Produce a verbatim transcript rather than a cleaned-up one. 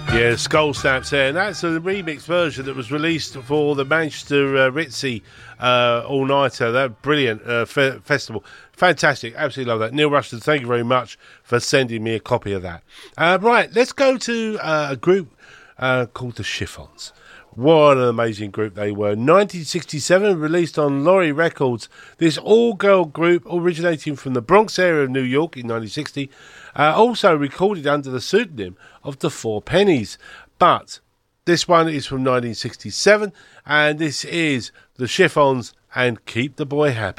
Yeah, Skull Snaps there, and that's a remix version that was released for the Manchester uh, Ritzy uh, all-nighter. That brilliant uh, fe- festival, fantastic, absolutely love that. Neil Rushton, thank you very much for sending me a copy of that. Uh, right, let's go to uh, a group uh, called the Chiffons. What an amazing group they were. nineteen sixty-seven, released on Laurie Records. This all-girl group originating from the Bronx area of New York in nineteen sixty, uh, also recorded under the pseudonym of the Four Pennies. But this one is from nineteen sixty-seven, and this is the Chiffons and Keep the Boy Happy.